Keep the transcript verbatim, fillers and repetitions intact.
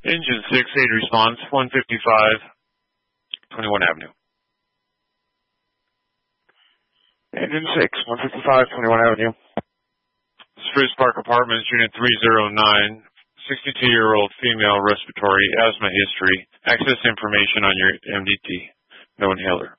Engine six, aid response, one fifty-five, twenty-one Avenue. Engine six, one fifty-five, twenty-one Avenue. Spruce Park Apartments, Unit three oh nine, sixty-two-year-old female, respiratory, asthma history, access information on your M D T. No inhaler.